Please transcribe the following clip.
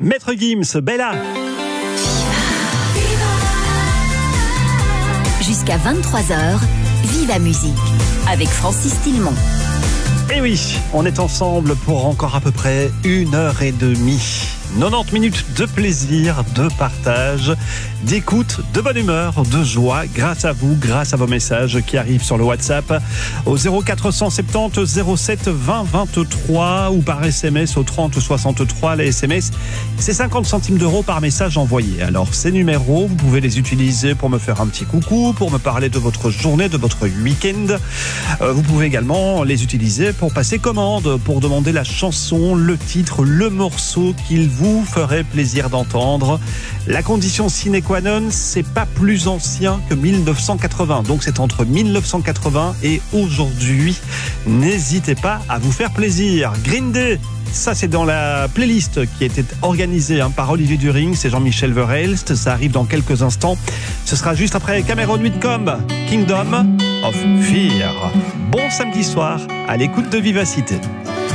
Maître Gims, Bella. Jusqu'à 23h, Viva Musique avec Francis Tillemont. Et oui, on est ensemble pour encore à peu près 1h30. 90 minutes de plaisir, de partage, d'écoute, de bonne humeur, de joie, grâce à vous, grâce à vos messages qui arrivent sur le WhatsApp au 0470 07 20 23 ou par SMS au 30 63. Les SMS, c'est 50 centimes d'euros par message envoyé. Alors ces numéros, vous pouvez les utiliser pour me faire un petit coucou, pour me parler de votre journée, de votre week-end. Vous pouvez également les utiliser pour passer commande, pour demander la chanson, le titre, le morceau qu'il vous ferait plaisir d'entendre. La condition sine qua non, c'est pas plus ancien que 1980. Donc c'est entre 1980 et aujourd'hui. N'hésitez pas à vous faire plaisir. Green Day, ça c'est dans la playlist qui a été organisée par Olivier During, c'est Jean-Michel Verhelst. Ça arrive dans quelques instants. Ce sera juste après Cameron Whitcomb, Kingdom of Fear. Bon samedi soir à l'écoute de Vivacité.